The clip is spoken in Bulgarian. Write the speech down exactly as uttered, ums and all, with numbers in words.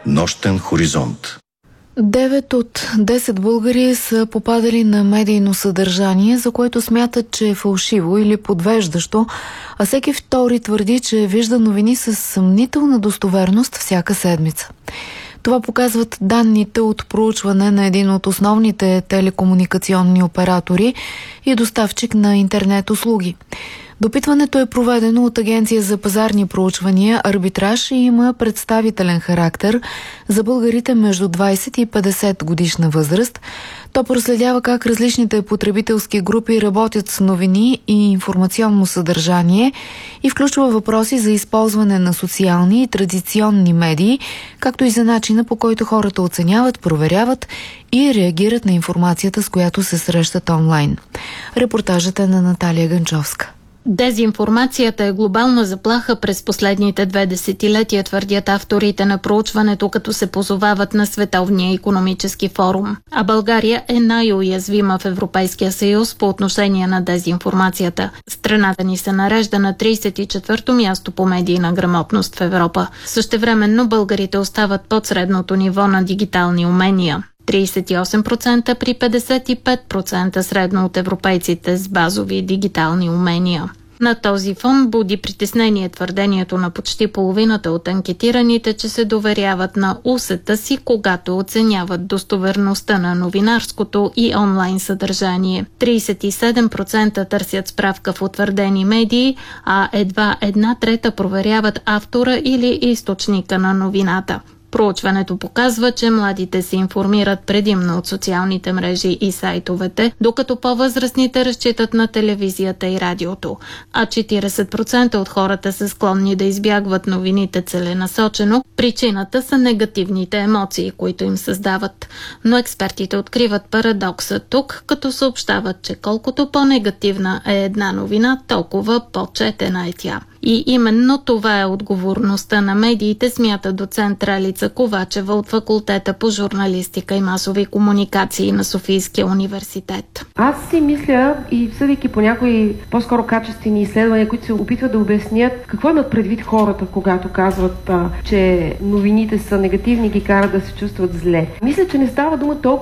Нощен хоризонт. Девет от десет българи са попадали на медийно съдържание, за което смятат, че е фалшиво или подвеждащо, а всеки втори твърди, че вижда новини с съмнителна достоверност всяка седмица. Това показват данните от проучване на един от основните телекомуникационни оператори и доставчик на интернет услуги. Допитването е проведено от Агенция за пазарни проучвания Арбитраж и има представителен характер за българите между двайсет и петдесет годишна възраст. То проследява как различните потребителски групи работят с новини и информационно съдържание и включва въпроси за използване на социални и традиционни медии, както и за начина, по който хората оценяват, проверяват и реагират на информацията, с която се срещат онлайн. Репортажът е на Наталия Ганчовска. Дезинформацията е глобална заплаха през последните две десетилетия, твърдят авторите на проучването, като се позовават на Световния икономически форум. А България е най-уязвима в Европейския съюз по отношение на дезинформацията. Страната ни се нарежда на трийсет и четвърто място по медийна грамотност в Европа. Същевременно българите остават под средното ниво на дигитални умения. трийсет и осем процента при петдесет и пет процента средно от европейците с базови дигитални умения. На този фон буди притеснение твърдението на почти половината от анкетираните, че се доверяват на усета си, когато оценяват достоверността на новинарското и онлайн съдържание. трийсет и седем процента търсят справка в утвърдени медии, а едва една трета проверяват автора или източника на новината. Проучването показва, че младите се информират предимно от социалните мрежи и сайтовете, докато по-възрастните разчитат на телевизията и радиото. А четирийсет процента от хората са склонни да избягват новините целенасочено. Причината са негативните емоции, които им създават. Но експертите откриват парадокса тук, като съобщават, че колкото по-негативна е една новина, толкова по-четена е тя. И именно това е отговорността на медиите, смята доцент Ралица Ковачева от факултета по журналистика и масови комуникации на Софийския университет. Аз си мисля и съдейки по някои по-скоро качествени изследвания, които се опитват да обяснят какво имат предвид хората, когато казват, а, че новините са негативни и ги карат да се чувстват зле. Мисля, че не става дума толкова